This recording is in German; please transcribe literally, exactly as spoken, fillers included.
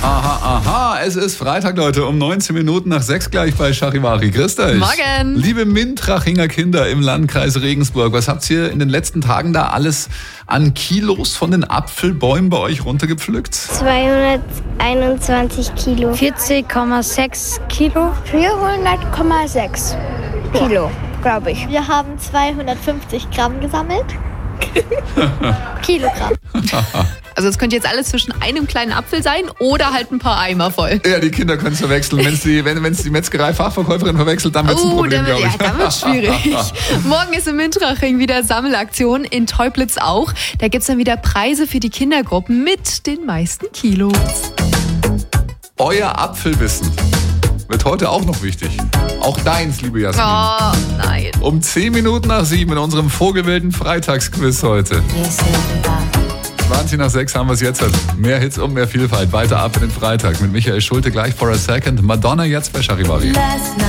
Aha, aha, es ist Freitag, Leute, um neunzehn Minuten nach sechs gleich bei Charivari. Grüßt euch. Morgen. Liebe Mintrachinger Kinder im Landkreis Regensburg, was habt ihr in den letzten Tagen da alles an Kilos von den Apfelbäumen bei euch runtergepflückt? zweihunderteinundzwanzig Kilo. vierzig Komma sechs Kilo. vierhundert Komma sechs Kilo, glaube ich. Wir haben zweihundertfünfzig Gramm gesammelt. Kilogramm. Also es könnte jetzt alles zwischen einem kleinen Apfel sein oder halt ein paar Eimer voll. Ja, die Kinder können es verwechseln. Wenn's die, wenn es die Metzgerei-Fachverkäuferin verwechselt, dann wird es ein Oh, Problem, dann, glaube ja, ich. dann wird schwierig. Morgen ist in Mintraching wieder Sammelaktion, in Teublitz auch. Da gibt es dann wieder Preise für die Kindergruppen mit den meisten Kilos. Euer Apfelwissen wird heute auch noch wichtig. Auch deins, liebe Jasmin. Oh, nein. Um zehn Minuten nach sieben in unserem vogelwilden Freitagsquiz heute. zwanzig nach sechs haben wir es jetzt. Mehr Hits und mehr Vielfalt. Weiter ab in den Freitag mit Michael Schulte gleich for a second. Madonna jetzt bei Charivari.